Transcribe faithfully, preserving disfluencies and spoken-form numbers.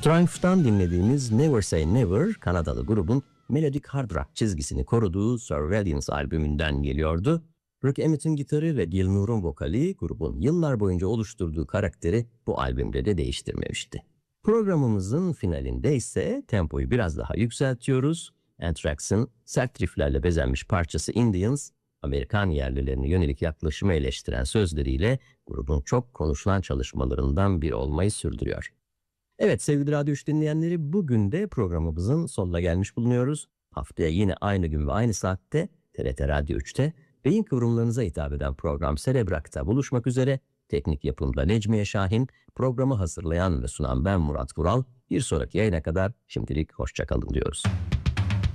Triumph'tan dinlediğimiz Never Say Never, Kanadalı grubun melodic hard rock çizgisini koruduğu Surveillance albümünden geliyordu. Rick Emmett'in gitarı ve Gilmour'un vokali grubun yıllar boyunca oluşturduğu karakteri bu albümde de değiştirmemişti. Programımızın finalinde ise tempoyu biraz daha yükseltiyoruz. Anthrax'ın sert rifflerle bezenmiş parçası Indians, Amerikan yerlilerine yönelik yaklaşımı eleştiren sözleriyle grubun çok konuşulan çalışmalarından biri olmayı sürdürüyor. Evet sevgili Radyo üç dinleyenleri, bugün de programımızın sonuna gelmiş bulunuyoruz. Haftaya yine aynı gün ve aynı saatte T R T Radyo üçte beyin kıvrımlarınıza hitap eden program Cerebrak'ta buluşmak üzere. Teknik yapımda Necmiye Şahin, programı hazırlayan ve sunan ben Murat Vural. Bir sonraki yayına kadar şimdilik hoşça kalın diyoruz.